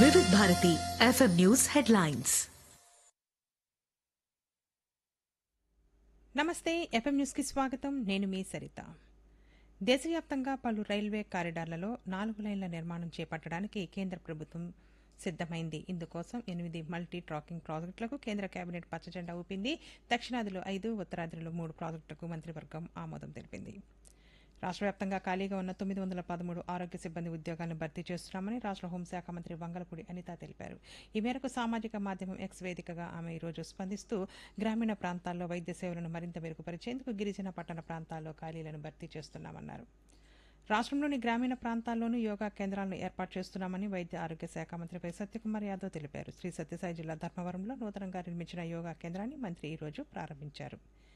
వివిధ Bharati FM news headlines. నమస్తే, FM news కి స్వాగతం. నేను మీ సరిత. దేశవ్యాప్తంగా పలు రైల్వే కారిడార్లలో 4 లైన్ల నిర్మాణం చేపట్టడానికి కేంద్ర ప్రభుత్వం సిద్దమైంది. ఇందుకోసం 8 మల్టీ ట్రాకింగ్ ప్రాజెక్టులకు కేంద్ర కేబినెట్ పచ్చజెండా ఊపింది. దక్షిణాదిలో 5, ఉత్తరాదిలో 3 ప్రాజెక్టులకు మంత్రివర్గం ఆమోదం తెలిపింది. రాష్ట్ర వ్యాప్తంగా ఖాళీగా ఉన్న 913 ఆరోగ్య సిబ్బంది ఉద్యోగాలను భర్తీ చేస్తున్నామని రాష్ట్ర హోంశాఖ మంత్రి వంగలపూడి అనిత తెలిపారు. ఈ మేరకు సామాజిక మాధ్యమం ఎక్స్ వేదికగా ఆమె ఈరోజు స్పందిస్తూ గ్రామీణ ప్రాంతాల్లో వైద్య సేవలను మరింత మెరుగుపరిచేందుకు గిరిజన పట్టణ ప్రాంతాల్లో ఖాళీలను భర్తీ చేస్తున్నామన్నారు. రాష్ట్రంలోని గ్రామీణ ప్రాంతాల్లోనూ యోగా కేంద్రాలను ఏర్పాటు చేస్తున్నామని వైద్య ఆరోగ్య శాఖ మంత్రి వై సత్యకుమార్ యాదవ్ తెలిపారు. శ్రీ సత్యసాయి జిల్లా ధర్మవరంలో నూతనంగా నిర్మించిన యోగా కేంద్రాన్ని మంత్రి ఈరోజు ప్రారంభించారు.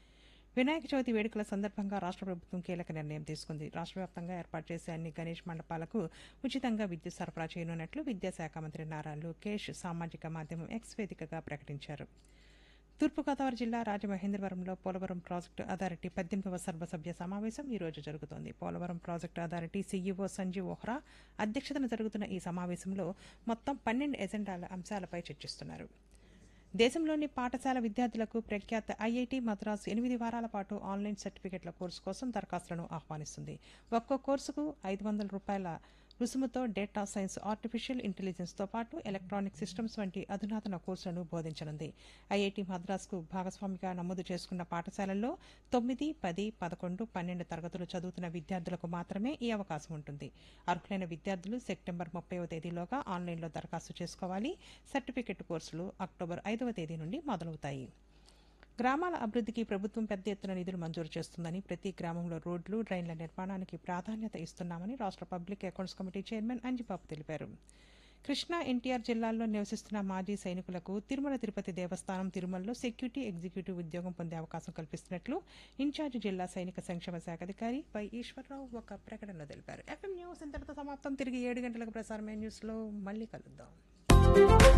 వినాయక చవితి వేడుకల సందర్భంగా రాష్ట్ర ప్రభుత్వం కీలక నిర్ణయం తీసుకుంది. రాష్ట్ర వ్యాప్తంగా ఏర్పాటు చేసే అన్ని గణేష్ మండపాలకు ఉచితంగా విద్యుత్ సరఫరా చేయనున్నట్లు విద్యాశాఖ మంత్రి నారా లోకేష్ సామాజిక మాధ్యమం ఎక్స్ వేదికగా ప్రకటించారు. తూర్పుగోదావరి జిల్లా రాజమహేంద్రవరంలో పోలవరం ప్రాజెక్టు అథారిటీ 18వ సర్వసభ్య సమావేశం ఈ రోజు జరుగుతోంది. Polavaram project authority CEO Sanjeev Vohra అధ్యక్షతన జరుగుతున్న ఈ సమావేశంలో మొత్తం 12 ఎజెండాల అంశాలపై చర్చిస్తున్నారు. దేశంలోని పాఠశాల విద్యార్థులకు ప్రఖ్యాత ఐఐటి మద్రాసు 8 వారాల పాటు ఆన్లైన్ సర్టిఫికెట్ల కోర్సు కోసం దరఖాస్తులను ఆహ్వానిస్తుంది. ఒక్కో కోర్సుకు ₹500 రుసుముతో డేటా సైన్స్, ఆర్టిఫిషియల్ ఇంటెలిజెన్స్తో పాటు ఎలక్ట్రానిక్ సిస్టమ్స్ వంటి అధునాతన కోర్సులను బోధించనుంది. ఐఐటి మద్రాసుకు భాగస్వామిగా నమోదు చేసుకున్న పాఠశాలల్లో 9, 10, 11, 12 తరగతులు చదువుతున్న విద్యార్థులకు మాత్రమే ఈ అవకాశం ఉంటుంది. అర్హులైన విద్యార్థులు సెప్టెంబర్ 30వ తేదీలోగా ఆన్లైన్లో దరఖాస్తు చేసుకోవాలి. సర్టిఫికెట్ కోర్సులు అక్టోబర్ 5వ తేదీ నుండి మొదలవుతాయి. గ్రామాల అభివృద్ధికి ప్రభుత్వం పెద్ద ఎత్తున నిధులు మంజూరు చేస్తుందని, ప్రతి గ్రామంలో రోడ్లు, డ్రైన్ల నిర్మాణానికి ప్రాధాన్యత ఇస్తున్నామని రాష్ట్ర public accounts committee chairman Anjibabu తెలిపారు. కృష్ణా, ఎన్టీఆర్ జిల్లాల్లో నివసిస్తున్న మాజీ సైనికులకు తిరుమల తిరుపతి దేవస్థానం తిరుమలలో సెక్యూరిటీ ఎగ్జిక్యూటివ్ ఉద్యోగం పొందే అవకాశం కల్పిస్తున్నట్లు ఇన్ఛార్జి జిల్లా సైనిక సంక్షేమ శాఖ అధికారి వై ఈశ్వరరావు ఒక ప్రకటనలో తెలిపారు. ఎఫ్ఎం న్యూస్ ఇంతటితో సమాప్తం. తిరిగి 7 గంటలకు ప్రసారమైన న్యూస్లో మళ్ళీ కలుద్దాం.